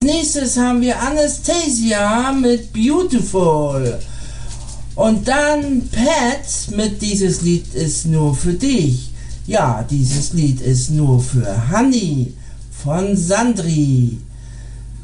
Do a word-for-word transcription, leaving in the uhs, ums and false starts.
nächstes haben wir Anastasia mit Beautiful. Und dann Pat mit Dieses Lied ist nur für dich. Ja, dieses Lied ist nur für Honey von Sandri.